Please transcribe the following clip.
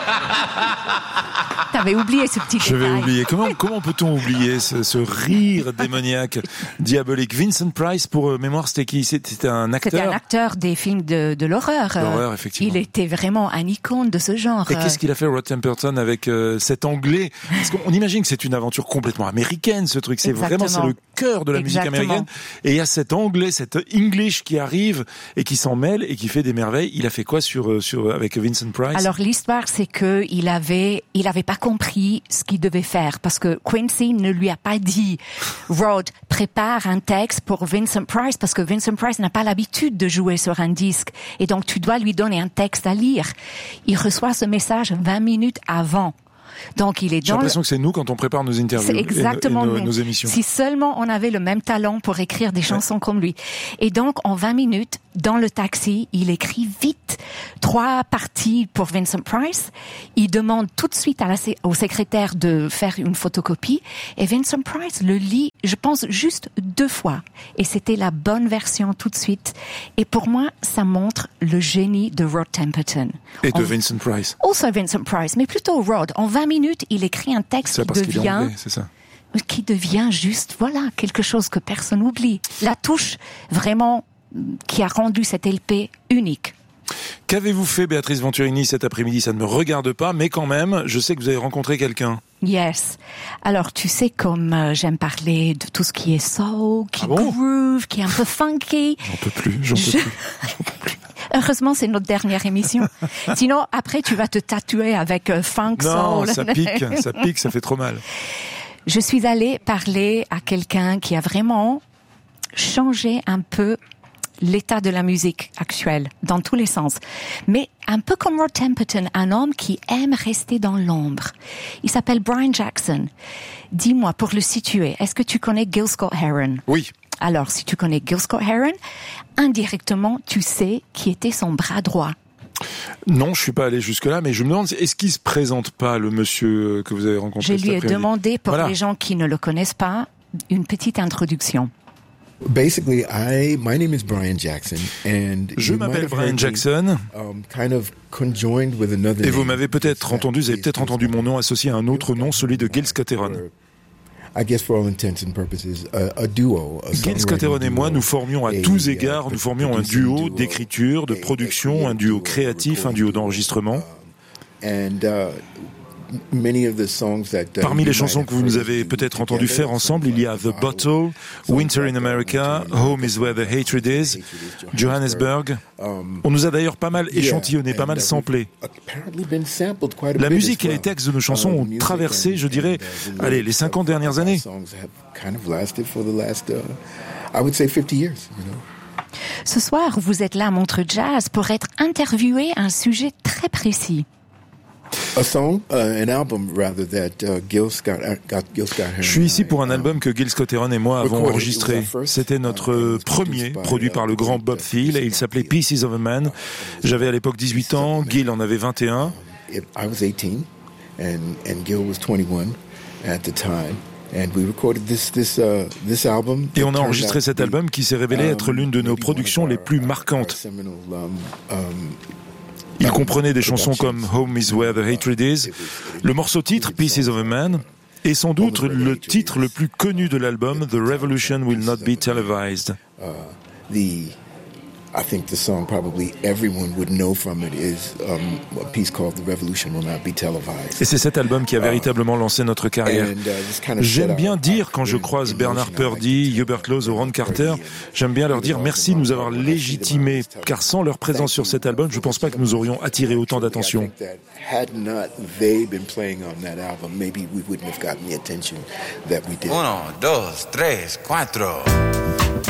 T'avais oublié ce petit détail. Je vais oublier. Comment peut-on oublier ce rire démoniaque, diabolique? Vincent Price, pour mémoire, c'était qui? C'était un acteur. C'était un acteur des films de l'horreur. L'horreur, effectivement. Il était vraiment un icône de ce genre. Et qu'est-ce qu'il a fait, Rod Temperton, avec cet anglais? Parce qu'on imagine que c'est une aventure complètement américaine, ce truc. C'est le cœur de la musique américaine. Et il y a cet anglais, cet English qui arrive et qui s'en mêle et qui fait des merveilles. Il a fait quoi avec Vincent Price? Alors l'histoire, c'est que il avait pas compris ce qu'il devait faire parce que Quincy ne lui a pas dit Rod, prépare un texte pour Vincent Price parce que Vincent Price n'a pas l'habitude de jouer sur un disque et donc tu dois lui donner un texte à lire. Il reçoit ce message 20 minutes avant. Donc il est J'ai l'impression que c'est nous quand on prépare nos interviews et nos émissions. Si seulement on avait le même talent pour écrire des chansons comme lui. Et donc en 20 minutes, dans le taxi, il écrit vite 3 parties pour Vincent Price. Il demande tout de suite au secrétaire de faire une photocopie. Et Vincent Price le lit, je pense, juste 2 fois. Et c'était la bonne version tout de suite. Et pour moi, ça montre le génie de Rod Temperton. Et de Vincent Price. Also Vincent Price, mais plutôt Rod. En 20 minutes, il écrit un texte qui devient juste, quelque chose que personne n'oublie. La touche vraiment qui a rendu cette LP unique. Qu'avez-vous fait, Béatrice Venturini, cet après-midi? Ça ne me regarde pas, mais quand même, je sais que vous avez rencontré quelqu'un. Yes. Alors, tu sais, comme j'aime parler de tout ce qui est soul, qui groove, qui est un peu funky. J'en peux plus. Heureusement, c'est notre dernière émission. Sinon, après, tu vas te tatouer avec funk, soul. Non, ça pique, ça fait trop mal. Je suis allée parler à quelqu'un qui a vraiment changé un peu l'état de la musique actuelle, dans tous les sens. Mais un peu comme Rod Temperton, un homme qui aime rester dans l'ombre. Il s'appelle Brian Jackson. Dis-moi, pour le situer, est-ce que tu connais Gil Scott-Heron? Oui. Alors, si tu connais Gil Scott-Heron, indirectement, tu sais qui était son bras droit. Non, je suis pas allé jusque-là, mais je me demande, est-ce qu'il se présente pas, le monsieur que vous avez rencontré? Je lui ai demandé, pour les gens qui ne le connaissent pas, une petite introduction. Basically, my name is Brian Jackson, and je m'appelle Brian Jackson. Et vous m'avez peut-être entendu, vous avez peut-être entendu mon nom associé à un autre nom, celui de Gil Scott-Heron. Gil Scott-Heron et moi, nous formions à tous égards, un duo d'écriture, de production, un duo créatif, un duo d'enregistrement. Parmi les chansons que vous nous avez peut-être entendu faire ensemble, il y a The Bottle, Winter in America, Home is Where the Hatred Is, Johannesburg. On nous a d'ailleurs pas mal échantillonné, pas mal samplé. La musique et les textes de nos chansons ont traversé, je dirais, les 50 dernières années. Ce soir, vous êtes là à Montreux Jazz pour être interviewé à un sujet très précis. Je suis ici pour un album que Gil Scott-Heron et moi avons enregistré. C'était notre premier, produit par le grand Bob Thiele, et il s'appelait Pieces of a Man. J'avais à l'époque 18 ans, Gil en avait 21. Et on a enregistré cet album qui s'est révélé être l'une de nos productions les plus marquantes. Il comprenait des chansons comme Home is Where the Hatred Is, le morceau titre Pieces of a Man, et sans doute le titre le plus connu de l'album, The Revolution Will Not Be Televised. I think the song probably everyone would know from it is a piece called The Revolution Will Not Be Televised. Et c'est cet album qui a véritablement lancé notre carrière. J'aime bien dire, quand je croise Bernard Purdy, Hubert Laws ou Ron Carter, j'aime bien leur dire merci de nous avoir légitimés, car sans leur présence sur cet album, je ne pense pas que nous aurions attiré autant d'attention. Uno, dos, tres, cuatro.